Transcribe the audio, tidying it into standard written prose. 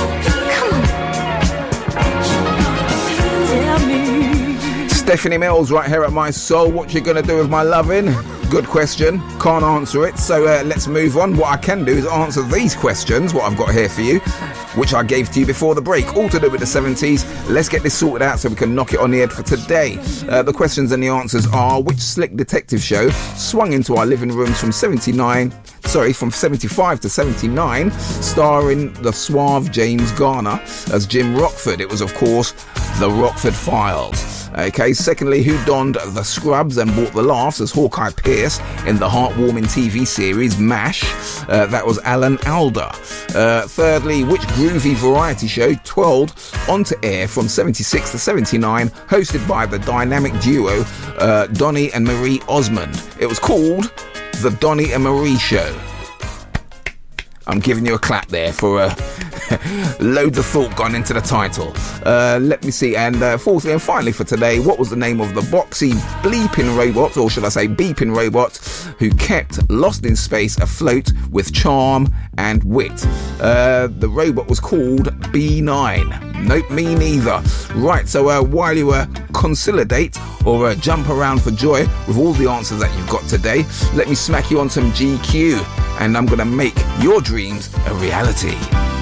Stephanie Mills right here at My Soul. What you gonna do with my loving? Good question. Can't answer it, so let's move on. What I can do is answer these questions, what I've got here for you, which I gave to you before the break, all to do with the 70s. Let's get this sorted out so we can knock it on the head for today. The questions and the answers are: which slick detective show swung into our living rooms from 75 to 79, starring the suave James Garner as Jim Rockford? It was, of course, The Rockford Files. Okay, secondly, who donned the scrubs and brought the laughs as Hawkeye Pierce in the heartwarming TV series MASH? That was Alan Alda. Thirdly, which groovy variety show twirled onto air from 76 to 79, hosted by the dynamic duo Donny and Marie Osmond? It was called The Donny and Marie Show. I'm giving you a clap there for loads of thought gone into the title. Let me see. And fourthly and finally for today, what was the name of the boxy bleeping robot, or should I say beeping robot, who kept Lost in Space afloat with charm and wit? The robot was called B9. Nope, me neither. Right, so while you consolidate or jump around for joy with all the answers that you've got today, let me smack you on some GQ, and I'm going to make your dreams a reality.